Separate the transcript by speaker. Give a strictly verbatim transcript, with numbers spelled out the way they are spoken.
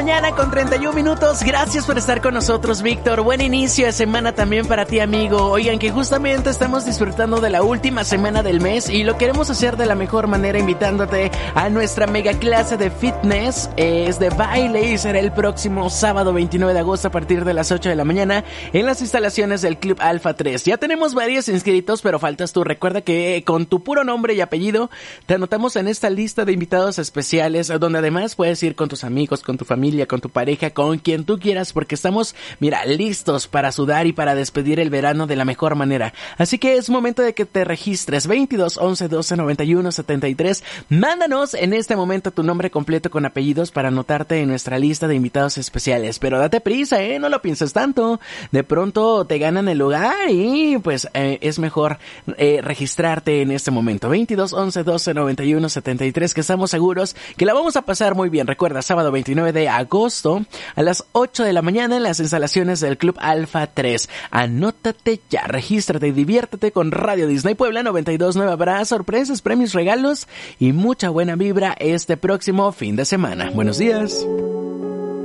Speaker 1: Mañana con treinta y un minutos, gracias por estar con nosotros, Víctor. Buen inicio de semana también para ti, amigo. Oigan, que justamente estamos disfrutando de la última semana del mes y lo queremos hacer de la mejor manera invitándote a nuestra mega clase de fitness. Es de baile y será el próximo sábado veintinueve de agosto a partir de las ocho de la mañana en las instalaciones del Club Alfa tres. Ya tenemos varios inscritos, pero faltas tú. Recuerda que con tu puro nombre y apellido te anotamos en esta lista de invitados especiales, donde además puedes ir con tus amigos, con tu familia, con tu pareja, con quien tú quieras, porque estamos, mira, listos para sudar y para despedir el verano de la mejor manera. Así que es momento de que te registres. Veintidós, once, doce, noventa y uno, setenta y tres. Mándanos en este momento tu nombre completo con apellidos para anotarte en nuestra lista de invitados especiales. Pero date prisa, eh, no lo pienses tanto. De pronto te ganan el lugar y pues eh, es mejor eh, registrarte en este momento. Veintidós, once, doce, noventa y uno, setenta y tres, que estamos seguros que la vamos a pasar muy bien. Recuerda, sábado veintinueve de agosto a las ocho de la mañana en las instalaciones del Club Alfa tres. Anótate ya, regístrate y diviértete con Radio Disney Puebla noventa y dos punto nueve. Habrá sorpresas, premios, regalos y mucha buena vibra este próximo fin de semana. Buenos días.